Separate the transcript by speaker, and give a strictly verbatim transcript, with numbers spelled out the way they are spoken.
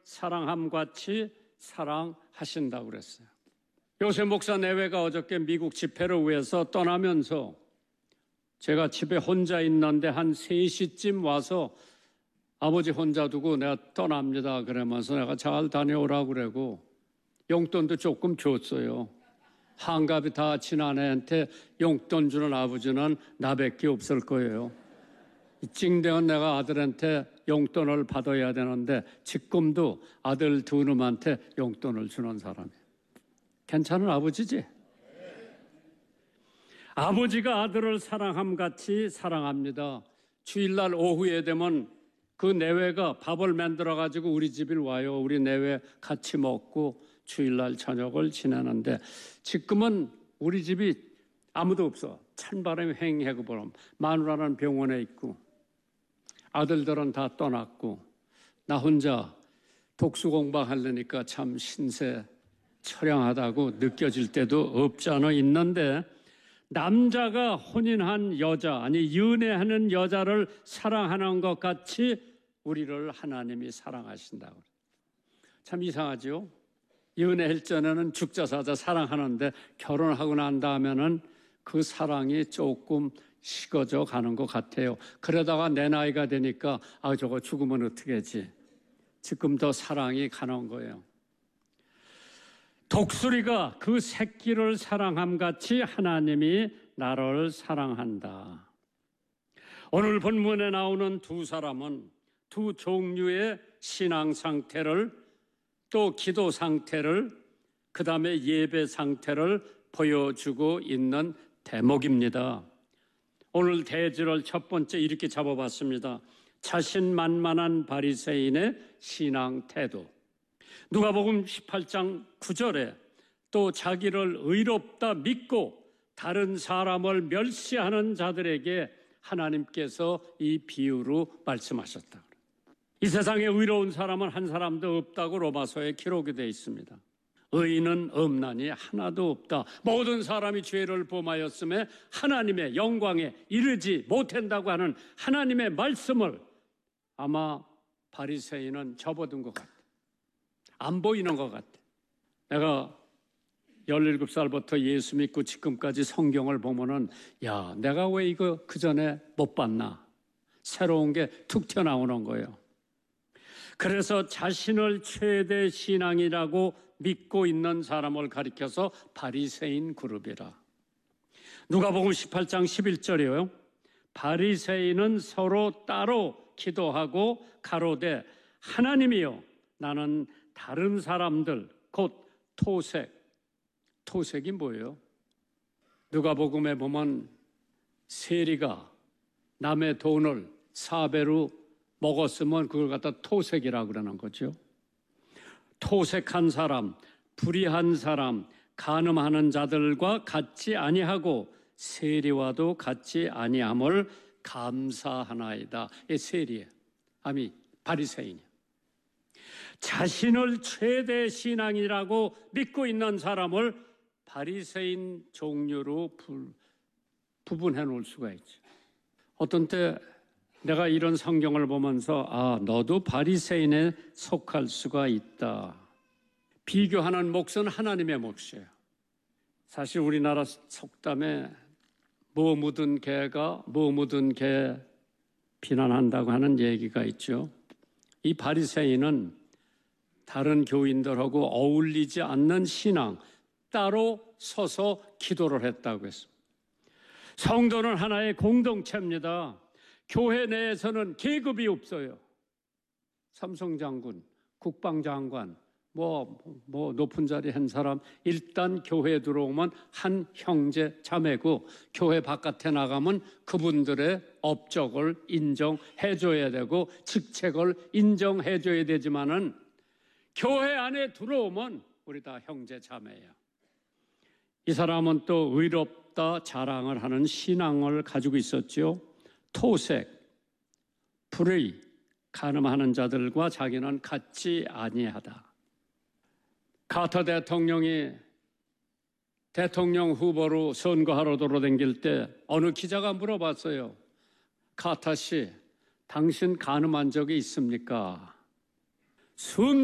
Speaker 1: 사랑함같이 사랑하신다고 그랬어요. 요셉 목사 내외가 어저께 미국 집회를 위해서 떠나면서 제가 집에 혼자 있는데 한 세 시쯤 와서 아버지 혼자 두고 내가 떠납니다 그러면서 내가 잘 다녀오라고 그러고 용돈도 조금 줬어요. 한갑이 다 지난해한테 용돈 주는 아버지는 나밖에 없을 거예요. 찡대은 내가 아들한테 용돈을 받아야 되는데 지금도 아들 두 놈한테 용돈을 주는 사람이에요. 괜찮은 아버지지? 아버지가 아들을 사랑함같이 사랑합니다. 주일날 오후에 되면 그 내외가 밥을 만들어가지고 우리 집에 와요. 우리 내외 같이 먹고 주일날 저녁을 지내는데 지금은 우리 집이 아무도 없어. 찬바람이 횡하고 보면 마누라는 병원에 있고 아들들은 다 떠났고 나 혼자 독수공부 하려니까 참 신세 처량하다고 느껴질 때도 없지 않아 있는데 남자가 혼인한 여자, 아니 연애하는 여자를 사랑하는 것 같이 우리를 하나님이 사랑하신다고. 참 이상하죠? 연애할 전에는 죽자사자 사랑하는데 결혼하고 난 다음에는 그 사랑이 조금 식어져 가는 것 같아요. 그러다가 내 나이가 되니까 아 저거 죽으면 어떻게 하지? 지금 더 사랑이 가는 거예요. 독수리가 그 새끼를 사랑함같이 하나님이 나를 사랑한다. 오늘 본문에 나오는 두 사람은 두 종류의 신앙 상태를 또 기도 상태를 그 다음에 예배 상태를 보여주고 있는 대목입니다. 오늘 대지를 첫 번째 이렇게 잡아봤습니다. 자신만만한 바리새인의 신앙 태도. 누가복음 십팔 장 구 절에 또 자기를 의롭다 믿고 다른 사람을 멸시하는 자들에게 하나님께서 이 비유로 말씀하셨다. 이 세상에 의로운 사람은 한 사람도 없다고 로마서에 기록이 되어 있습니다. 의인은 없나니 하나도 없다. 모든 사람이 죄를 범하였음에 하나님의 영광에 이르지 못한다고 하는 하나님의 말씀을 아마 바리새인은 접어둔 것 같아. 안 보이는 것 같아. 내가 열일곱 살부터 예수 믿고 지금까지 성경을 보면은 야, 내가 왜 이거 그전에 못 봤나? 새로운 게 툭 튀어나오는 거예요. 그래서 자신을 최대 신앙이라고 믿고 있는 사람을 가리켜서 바리새인 그룹이라. 누가복음 십팔 장 십일 절이에요. 바리새인은 서로 따로 기도하고 가로되 하나님이여 나는 다른 사람들 곧 토색. 토색이 뭐예요? 누가복음에 보면 세리가 남의 돈을 사배로 먹었으면 그걸 갖다 토색이라고 그러는 거죠. 토색한 사람, 불의한 사람, 간음하는 자들과 같이 아니하고 세리와도 같이 아니함을 감사하나이다. 이 세리예요. 아니 바리새인이에요. 자신을 최대 신앙이라고 믿고 있는 사람을 바리새인 종류로 구분해 놓을 수가 있죠. 어떤 때 내가 이런 성경을 보면서 아, 너도 바리새인에 속할 수가 있다. 비교하는 몫은 하나님의 몫이에요. 사실 우리나라 속담에 뭐 묻은 개가 뭐 묻은 개 비난한다고 하는 얘기가 있죠. 이 바리새인은 다른 교인들하고 어울리지 않는 신앙, 따로 서서 기도를 했다고 했습니다. 성도는 하나의 공동체입니다. 교회 내에서는 계급이 없어요. 삼성장군, 국방장관, 뭐, 뭐 높은 자리 한 사람 일단 교회에 들어오면 한 형제 자매고 교회 바깥에 나가면 그분들의 업적을 인정해줘야 되고 직책을 인정해줘야 되지만은 교회 안에 들어오면 우리 다 형제 자매야. 이 사람은 또 의롭다 자랑을 하는 신앙을 가지고 있었죠. 토색, 불의, 간음하는 자들과 자기는 같지 아니하다. 카터 대통령이 대통령 후보로 선거하러 돌아다닐 때 어느 기자가 물어봤어요. 카터 씨, 당신 간음한 적이 있습니까?